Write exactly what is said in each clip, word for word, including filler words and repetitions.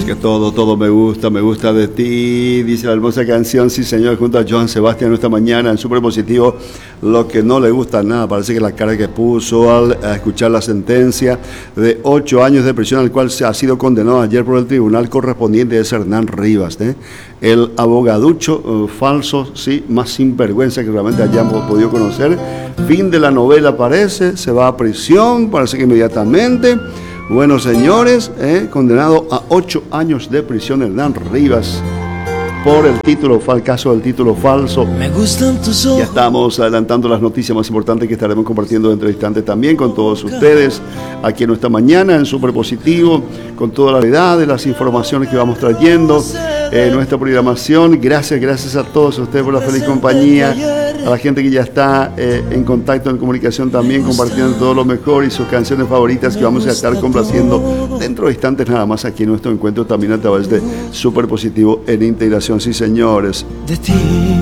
Que todo, todo me gusta, me gusta de ti, dice la hermosa canción, sí señor, junto a Joan Sebastián esta mañana en Súper Positivo. Lo que no le gusta nada, parece que la cara que puso al a escuchar la sentencia de ocho años de prisión al cual se ha sido condenado ayer por el tribunal correspondiente es Hernán Rivas, ¿eh? El abogaducho uh, falso, sí, más sinvergüenza que realmente hayamos podido conocer. Fin de la novela parece, se va a prisión, parece que inmediatamente. Bueno, señores, eh, condenado a ocho años de prisión Hernán Rivas por el título, fue el caso del título falso. Me gustan tus ojos. Ya estamos adelantando las noticias más importantes que estaremos compartiendo dentro de instantes también con todos ustedes aquí en nuestra mañana en Súper Positivo, con toda la verdad de las informaciones que vamos trayendo en nuestra programación. Gracias, gracias a todos ustedes por la feliz compañía, a la gente que ya está eh, en contacto, en comunicación también, compartiendo todo lo mejor y sus canciones favoritas que vamos a estar complaciendo dentro de instantes nada más aquí en nuestro encuentro también a través de Súper Positivo en integración, sí señores. De ti.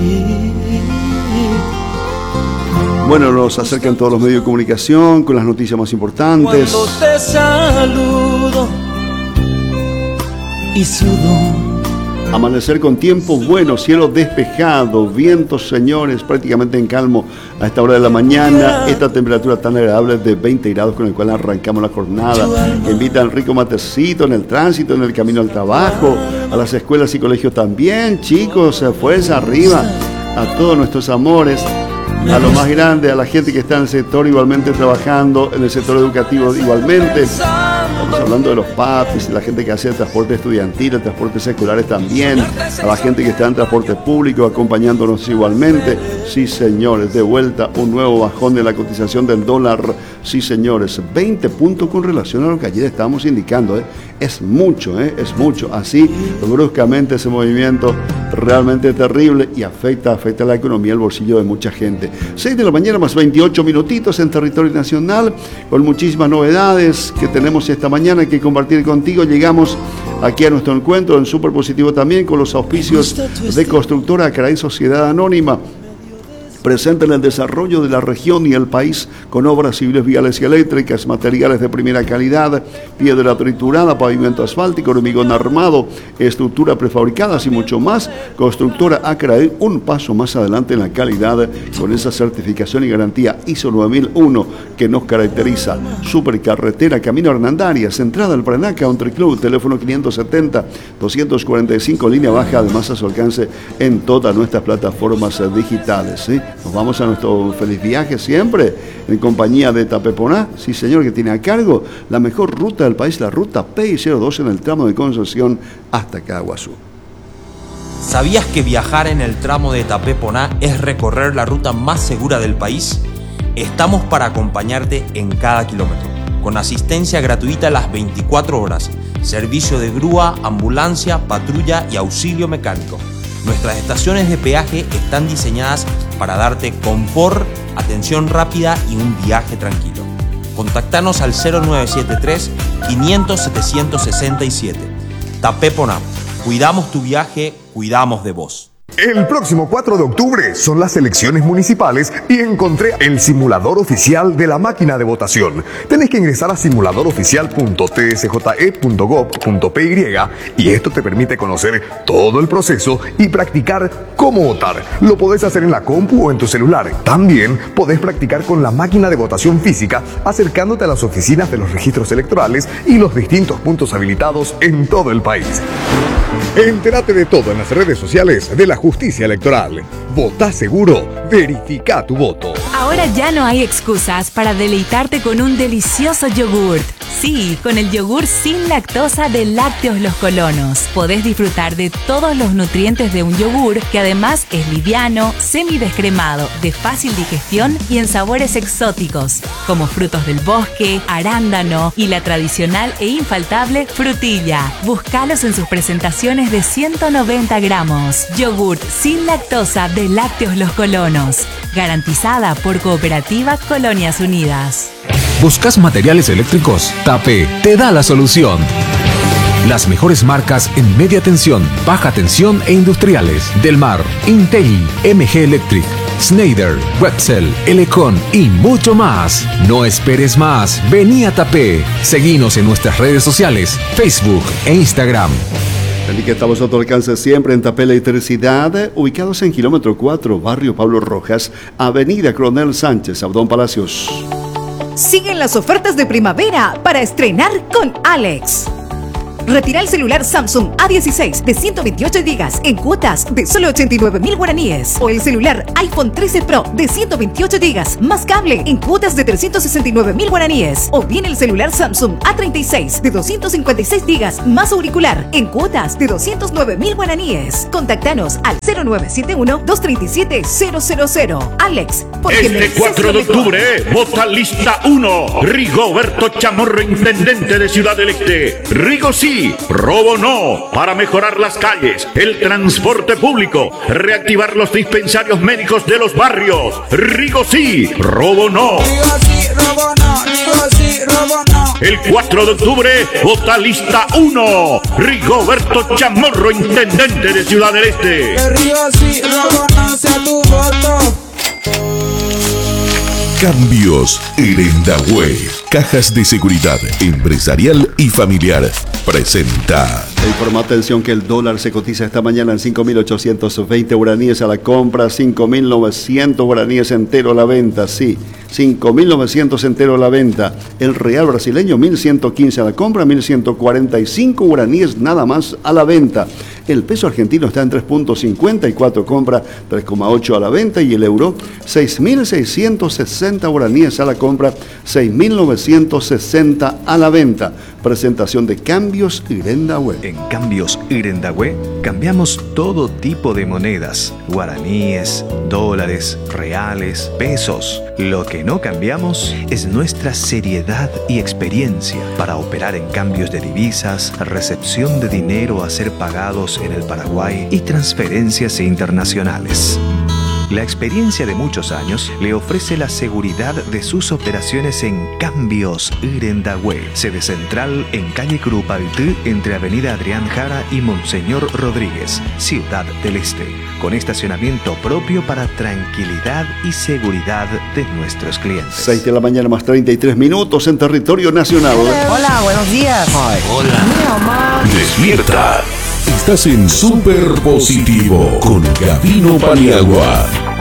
Bueno, nos acercan todos los medios de comunicación con las noticias más importantes. Cuando te saludo y sudo. Amanecer con tiempo bueno, cielo despejado, vientos, señores, prácticamente en calmo a esta hora de la mañana. Esta temperatura tan agradable de veinte grados con el cual arrancamos la jornada. Que invita al rico matecito en el tránsito, en el camino al trabajo, a las escuelas y colegios también. Chicos, fuerza arriba a todos nuestros amores, a lo más grande, a la gente que está en el sector igualmente trabajando, en el sector educativo igualmente. Estamos hablando de los papis, la gente que hace el transporte estudiantil, el transporte escolares también, a la gente que está en transporte público acompañándonos igualmente. Sí, señores, de vuelta un nuevo bajón de la cotización del dólar. Sí, señores, veinte puntos con relación a lo que ayer estábamos indicando. ¿eh? Es mucho, ¿eh? es mucho. Así, bruscamente ese movimiento realmente terrible y afecta, afecta a la economía, el bolsillo de mucha gente. seis de la mañana más veintiocho minutitos en territorio nacional, con muchísimas novedades que tenemos esta mañana que compartir contigo. Llegamos aquí a nuestro encuentro en Súper Positivo también con los auspicios de Constructora Acraí Sociedad Anónima, presente en el desarrollo de la región y el país con obras civiles, viales y eléctricas, materiales de primera calidad, piedra triturada, pavimento asfáltico, hormigón armado, estructura prefabricadas y mucho más. Constructora Acraí, un paso más adelante en la calidad con esa certificación y garantía I S O nueve mil uno que nos caracteriza. Supercarretera Camino Hernandarias, entrada al Paraná Country Club, teléfono quinientos setenta, doscientos cuarenta y cinco, línea baja, además a su alcance en todas nuestras plataformas digitales. ¿sí? Nos vamos a nuestro feliz viaje siempre en compañía de Tapeponá, sí señor, que tiene a cargo la mejor ruta del país, la ruta P I cero dos en el tramo de Concepción hasta Caguazú. ¿Sabías que viajar en el tramo de Tapeponá es recorrer la ruta más segura del país? Estamos para acompañarte en cada kilómetro, con asistencia gratuita las veinticuatro horas, servicio de grúa, ambulancia, patrulla y auxilio mecánico. Nuestras estaciones de peaje están diseñadas para darte confort, atención rápida y un viaje tranquilo. Contactanos al cero nueve siete tres, quinientos, setecientos sesenta y siete. Tapeponá. Cuidamos tu viaje, cuidamos de vos. El próximo cuatro de octubre son las elecciones municipales y encontré el simulador oficial de la máquina de votación. Tenés que ingresar a simulador oficial punto t s j e punto gov punto p y y esto te permite conocer todo el proceso y practicar cómo votar. Lo podés hacer en la compu o en tu celular. También podés practicar con la máquina de votación física acercándote a las oficinas de los registros electorales y los distintos puntos habilitados en todo el país. Entérate de todo en las redes sociales de la Justicia Electoral. Votá seguro, verifica tu voto. Ahora ya no hay excusas para deleitarte con un delicioso yogurt. Sí, con el yogur sin lactosa de Lácteos Los Colonos. Podés disfrutar de todos los nutrientes de un yogur que además es liviano, semidescremado, de fácil digestión y en sabores exóticos, como frutos del bosque, arándano y la tradicional e infaltable frutilla. Búscalos en sus presentaciones de ciento noventa gramos. Yogurt sin lactosa de Lácteos Los Colonos. Garantizada por Cooperativa Colonias Unidas. ¿Buscas materiales eléctricos? Tape te da la solución. Las mejores marcas en media tensión, baja tensión e industriales. Del Mar, Integui, M G Electric, Schneider, Wetzel, Elecon y mucho más. No esperes más, vení a Tapé. Seguinos en nuestras redes sociales, Facebook e Instagram. El que estamos a tu alcance siempre en Tapé Electricidad, ubicados en kilómetro cuatro, barrio Pablo Rojas, avenida Coronel Sánchez, Abdón Palacios. Siguen las ofertas de primavera para estrenar con Alex. Retira el celular Samsung A dieciséis de ciento veintiocho gigas en cuotas de solo ochenta y nueve mil guaraníes. O el celular iPhone trece Pro de ciento veintiocho gigas más cable en cuotas de trescientos sesenta y nueve mil guaraníes. O bien el celular Samsung A treinta y seis de doscientos cincuenta y seis gigas más auricular en cuotas de doscientos nueve mil guaraníes. Contactanos al cero nueve siete uno, dos tres siete, cero cero cero. Alex, porque este cuatro de octubre, vota lista uno. Rigoberto Chamorro, intendente de Ciudad del Este. Rigo sí. Robo no, para mejorar las calles, el transporte público, reactivar los dispensarios médicos de los barrios. Rigo sí, robo no. Rigo sí, robo no, Rigo sí, robo no. El cuatro de octubre, vota lista uno. Rigoberto Chamorro, intendente de Ciudad del Este. Que Rigo sí, robo no sea tu voto. Cambios Irendahue. Cajas de seguridad empresarial y familiar. Presenta. Te informa atención que el dólar se cotiza esta mañana en cinco mil ochocientos veinte guaraníes a la compra, cinco mil novecientos guaraníes entero a la venta, sí, cinco mil novecientos entero a la venta. El real brasileño mil ciento quince a la compra, mil ciento cuarenta y cinco guaraníes nada más a la venta. El peso argentino está en tres punto cincuenta y cuatro compra, tres coma ocho a la venta, y el euro seis mil seiscientos sesenta guaraníes a la compra, seis mil novecientos sesenta a la venta. Presentación de Cambios Irendahue. En Cambios Irendahue cambiamos todo tipo de monedas: guaraníes, dólares, reales, pesos. Lo que no cambiamos es nuestra seriedad y experiencia para operar en cambios de divisas, recepción de dinero a ser pagados en el Paraguay y transferencias internacionales. La experiencia de muchos años le ofrece la seguridad de sus operaciones en Cambios Irendahue. Sede central en calle Curupaytí, entre avenida Adrián Jara y Monseñor Rodríguez, Ciudad del Este, con estacionamiento propio para tranquilidad y seguridad de nuestros clientes. seis de la mañana más treinta y tres minutos en territorio nacional. Hola, buenos días. Hi. Hola. Mira, mamá. Despierta. Estás en Super Positivo con Gabino Paniagua.